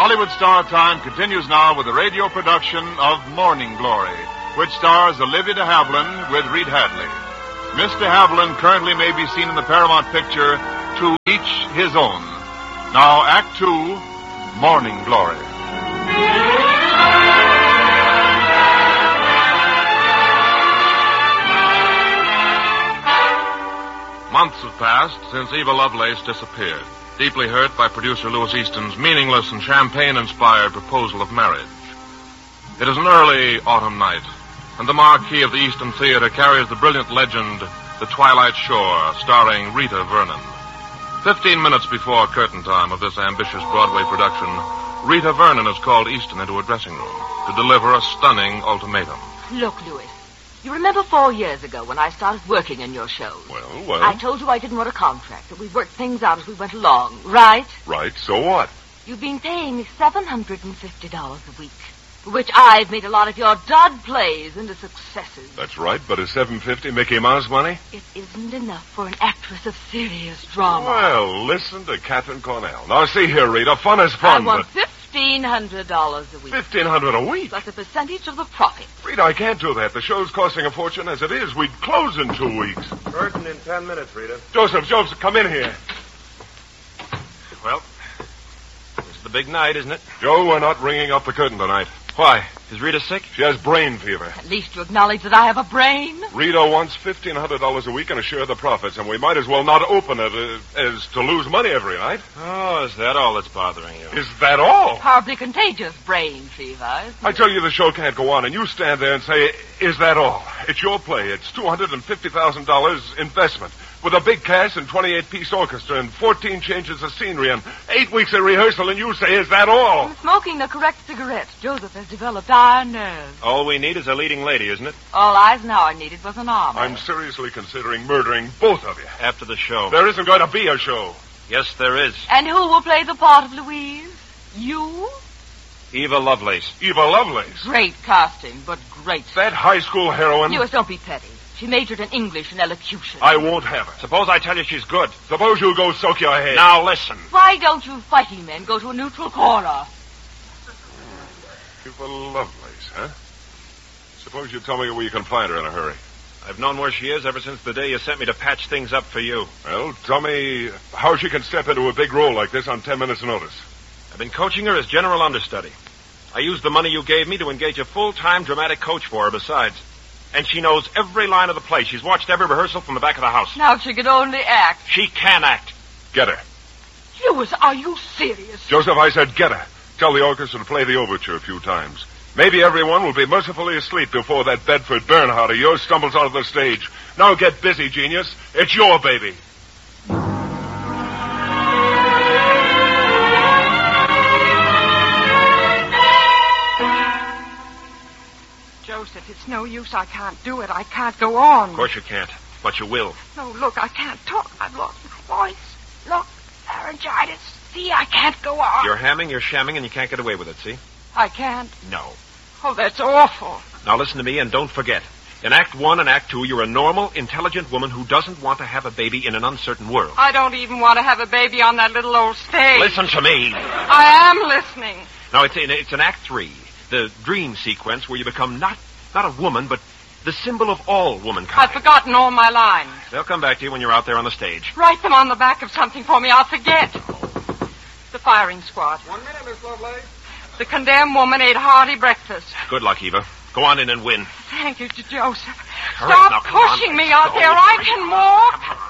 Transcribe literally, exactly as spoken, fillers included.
Hollywood Star Time continues now with a radio production of Morning Glory, which stars Olivia de Havilland with Reed Hadley. Mister Havilland currently may be seen in the Paramount picture To Each His Own. Now, Act Two, Morning Glory. Months have passed since Eva Lovelace disappeared, deeply hurt by producer Louis Easton's meaningless and champagne-inspired proposal of marriage. It is an early autumn night, and the marquee of the Easton Theater carries the brilliant legend, The Twilight Shore, starring Rita Vernon. Fifteen minutes before curtain time of this ambitious Broadway production, Rita Vernon has called Easton into her dressing room to deliver a stunning ultimatum. Look, Louis, you remember four years ago when I started working in your shows? Well, well. I told you I didn't want a contract, that we'd work things out as we went along, right? Right, so what? You've been paying me seven hundred fifty dollars a week, for which I've made a lot of your dud plays into successes. That's right, but is seven hundred fifty Mickey Mouse money? It isn't enough for an actress of serious drama. Well, listen to Catherine Cornell. Now, see here, Rita, fun is fun, I want but... fifteen hundred dollars a week. fifteen hundred dollars a week? Plus a percentage of the profit. Rita, I can't do that. The show's costing a fortune as it is. We'd close in two weeks. Curtain in ten minutes, Rita. Joseph, Joseph, come in here. Well, this is the big night, isn't it? Joe, we're not ringing up the curtain tonight. Why? Is Rita sick? She has brain fever. At least you acknowledge that I have a brain. Rita wants fifteen hundred dollars a week and a share of the profits, and we might as well not open it uh, as to lose money every night. Oh, is that all that's bothering you? Is that all? Horribly contagious brain fever. I tell you the show can't go on, and you stand there and say, is that all? It's your play. It's two hundred fifty thousand dollars investment, with a big cast and twenty-eight piece orchestra and fourteen changes of scenery and eight weeks of rehearsal, and you say, is that all? I'm smoking the correct cigarette. Joseph has developed iron nerves. All we need is a leading lady, isn't it? All Eisenhower needed was an arm. I'm seriously considering murdering both of you. After the show. There isn't going to be a show. Yes, there is. And who will play the part of Louise? You? Eva Lovelace. Eva Lovelace. Great casting, but great. That high school heroine. Louis, don't be petty. She majored in English and elocution. I won't have it. Suppose I tell you she's good. Suppose you go soak your head. Now listen. Why don't you fighting men go to a neutral corner? Eva Lovelace, huh? Suppose you tell me where you can find her in a hurry. I've known where she is ever since the day you sent me to patch things up for you. Well, tell me how she can step into a big role like this on ten minutes' notice. I've been coaching her as general understudy. I used the money you gave me to engage a full-time dramatic coach for her besides. And she knows every line of the play. She's watched every rehearsal from the back of the house. Now if she could only act. She can act. Get her. Louis, are you serious? Joseph, I said get her. Tell the orchestra to play the overture a few times. Maybe everyone will be mercifully asleep before that Bedford Bernhardt of yours stumbles onto the stage. Now get busy, genius. It's your baby. Joseph, it's no use. I can't do it. I can't go on. Of course you can't, but you will. No, look, I can't talk. I've lost my voice. Look, laryngitis. See, I can't go on. You're hamming, you're shamming, and you can't get away with it, see? I can't. No. Oh, that's awful. Now listen to me and don't forget. In Act One and Act Two, you're a normal, intelligent woman who doesn't want to have a baby in an uncertain world. I don't even want to have a baby on that little old stage. Listen to me. I am listening. Now, it's in, it's in Act Three, the dream sequence where you become not, not a woman, but the symbol of all womankind. I've forgotten all my lines. They'll come back to you when you're out there on the stage. Write them on the back of something for me. I'll forget. The firing squad. One minute, Miss Lovelace. The condemned woman ate hearty breakfast. Good luck, Eva. Go on in and win. Thank you, Joseph. Hurry, Stop now, come pushing on. me out Go. there. I can walk.